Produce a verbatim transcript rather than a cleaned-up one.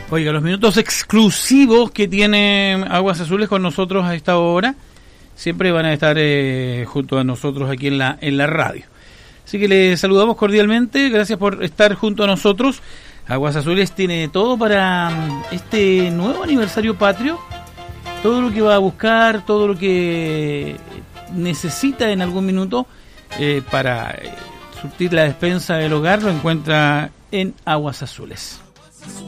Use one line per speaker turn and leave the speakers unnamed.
Oiga, los minutos exclusivos que tiene Aguas Azules con nosotros a esta hora siempre van a estar eh, junto a nosotros aquí en la en la radio. Así que les saludamos cordialmente, gracias por estar junto a nosotros. Aguas Azules tiene todo para este nuevo aniversario patrio, todo lo que va a buscar, todo lo que necesita en algún minuto eh, para eh, surtir la despensa del hogar, lo encuentra en Aguas Azules.